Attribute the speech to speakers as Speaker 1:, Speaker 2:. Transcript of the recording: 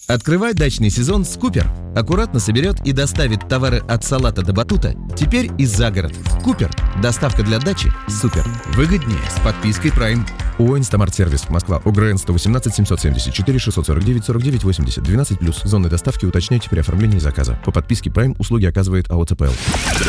Speaker 1: Открывай дачный сезон с Купер. Аккуратно соберет и доставит товары от салата до батута. Теперь и за город. Купер. Доставка для дачи. Супер. Выгоднее с подпиской Prime.
Speaker 2: ООО «Инстамарт-сервис», Москва, ОГРН 118 774 649 49 80, 12+. Зоны доставки уточняйте при оформлении заказа. По подписке Prime услуги оказывает АО «ЦПЛ».